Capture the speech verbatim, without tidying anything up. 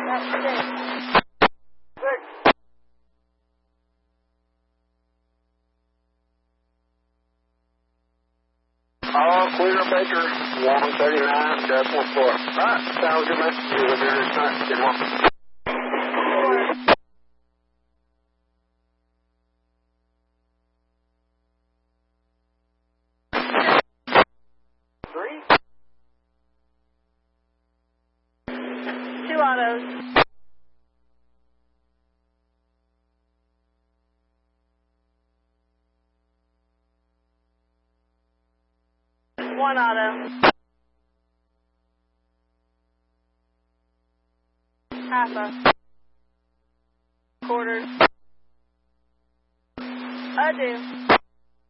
Oh, Clear Baker, one thirty-nine, decimal four. All right, sounds good, man. See you later tonight. Good one. Three? Two autos. One auto. Half a. Quarters. I do.